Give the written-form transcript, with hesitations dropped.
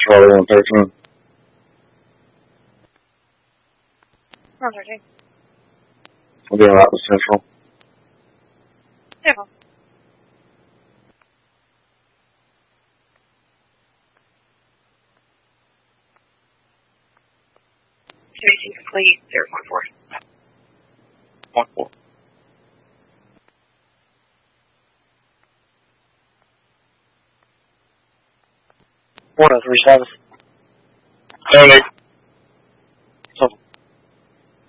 Charlie 113. 113. We'll be out with Central. Yeah. Communication complete. 0.4. 1-4. One of 3 7. Hey.